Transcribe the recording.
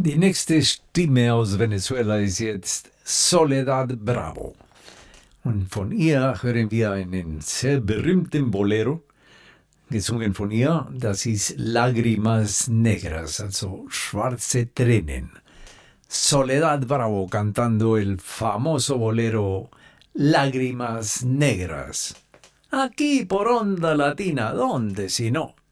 Die nächste Stimme aus Venezuela ist jetzt Soledad Bravo. Und von ihr hören wir einen sehr berühmten Bolero, gesungen von ihr. Das ist Lágrimas Negras, also schwarze Tränen. Soledad Bravo cantando el famoso bolero Lágrimas Negras. Aquí por Onda Latina, ¿dónde si no?